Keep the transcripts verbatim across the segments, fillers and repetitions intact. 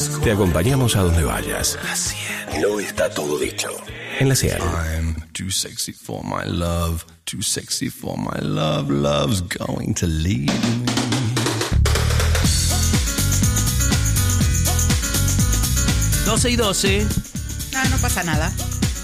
Te acompañamos a donde vayas. No está todo dicho. En la cien. I'm too sexy for my love, too sexy for my love, love's going to leave me. doce y doce. No, no pasa nada.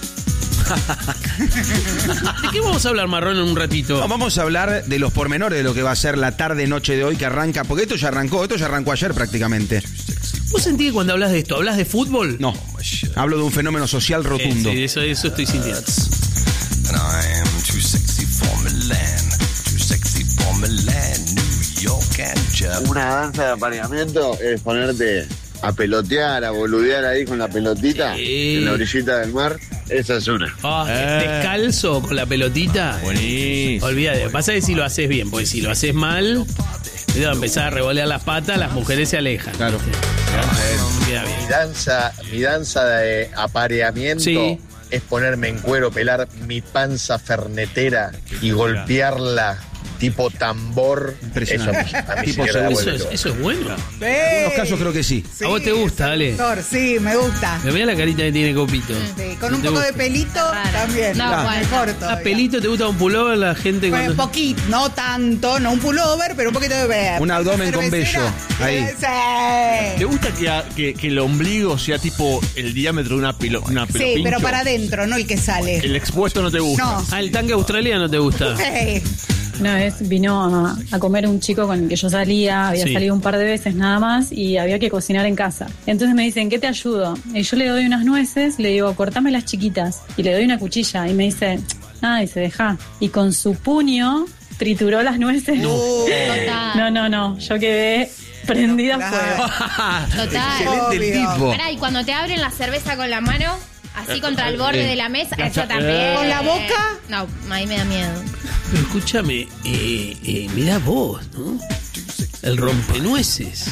¿De qué vamos a hablar, Marrón, en un ratito? No, vamos a hablar de los pormenores de lo que va a ser la tarde-noche de hoy que arranca, porque esto ya arrancó, esto ya arrancó ayer prácticamente. ¿Vos sentís que cuando hablas de esto, hablas de fútbol? No, hablo de un fenómeno social rotundo. Eh, sí, eso, eso estoy sintiendo. And I am too sexy for Milan, too sexy for Milan, New York and Japan. Una danza de apareamiento es ponerte a pelotear, a boludear ahí con la pelotita Sí. en la orillita del mar. Esa es una. Ah, descalzo con la pelotita. Buenísimo. Olvídate, pasa que si lo haces bien, porque si lo haces mal, te va a empezar a revolear las patas, las mujeres se alejan. Claro. Queda bien. Mi danza, mi danza de apareamiento Sí. es ponerme en cuero, pelar mi panza fernetera y golpearla tipo tambor. Impresionante. Eso a mí, a mí Tipo sí que me da seguro. Eso vuelta. es, eso es bueno. En algunos casos creo que sí. Sí, ¿A vos te gusta, es Ale? doctor, Sí, me gusta. Me vea la carita que tiene Copito. Sí, con ¿No un te poco de gusta? pelito también. No, Ah, bueno. mejor ¿A todavía. pelito te gusta un pullover la gente Bueno, cuando... poquito, no tanto, no un pullover, pero un poquito de ver. Un abdomen con vello, ahí. ¿Te Sí. gusta que, que, que el ombligo sea tipo el diámetro de una pelo, una pelo Sí, pincho? pero para adentro, no el que sale. El expuesto no te gusta. No. Ah, el tanque australiano te gusta. Sí. Una vez vino a, a comer un chico con el que yo salía, había Sí. salido un par de veces nada más y había que cocinar en casa. Entonces me dicen, ¿qué te ayudo? Y yo le doy unas nueces, le digo, cortame las chiquitas. Y le doy una cuchilla y me dice, nada, y se deja. Y con su puño trituró las nueces. No, Total. no, no, no. Yo quedé prendida a fuego. Total. Excelente el Obvio. tipo. Pará, y cuando te abren la cerveza con la mano, así contra el borde de la mesa, eso también. ¿Con la boca? No, ahí me da miedo. Pero escúchame, eh, eh, mirá vos, ¿no? El rompenueces.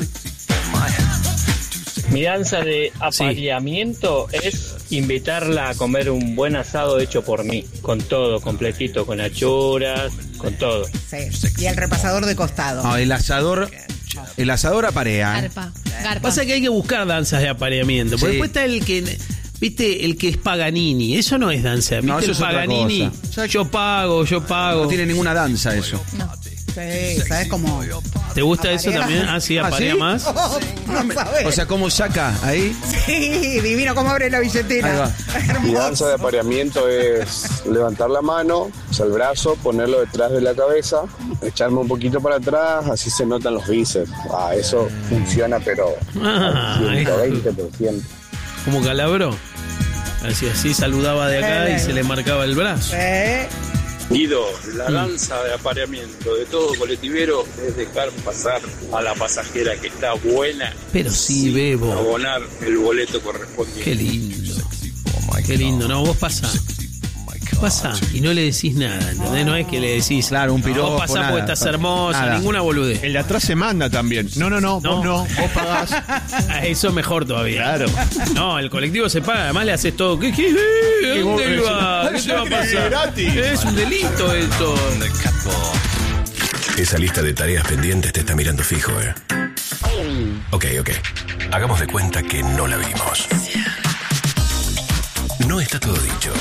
Mi danza de apareamiento es invitarla a comer un buen asado hecho por mí, con todo, completito, con achuras, con todo. Sí. Y el repasador de costado. No, el asador, el asador aparea. ¿eh? Garpa. Garpa. Pasa que hay que buscar danzas de apareamiento. Porque Sí. después está el que, viste, el que es Paganini. Eso no es danza. ¿Viste No, eso el es otra Paganini? cosa. Yo pago, yo pago. No tiene ninguna danza eso. Sí, ¿sabes cómo? ¿Te gusta eso Aparea. también? Ah, sí, ¿Ah, aparea sí? más. Oh, no sabés. O sea, ¿cómo saca ahí? Sí, divino cómo abre la Ahí billetera. va. Mi danza de Hermoso. apareamiento es levantar la mano, o sea, el brazo, ponerlo detrás de la cabeza, echarme un poquito para atrás, así se notan los bíceps. Ah, eso funciona, pero Ah, al ciento veinte por ciento. Como Calabró. Así, así saludaba de acá y se le marcaba el brazo. Eh, Guido, la danza de apareamiento de todo colectivero es dejar pasar a la pasajera que está buena. Pero sí, Bebo. Abonar el boleto correspondiente. Qué lindo. Qué lindo. No, vos pasá. Pasá y no le decís nada, ¿entendés? No es que le decís, Claro, un piropo, vos pasá nada. porque estás hermosa, Nada. ninguna boludez. El de atrás se manda también. No, no, no, No. vos no, vos pagás. Ah, eso es mejor todavía. Claro. No, el colectivo se paga, además le haces todo. ¿Qué, qué, eh, Y vos ¿Dónde decís, va? ¿Qué "Eso te va a es pasar? gratis". Es un delito esto. Esa lista de tareas pendientes te está mirando fijo, ¿eh? Ok, ok. Hagamos de cuenta que no la vimos. No está todo dicho.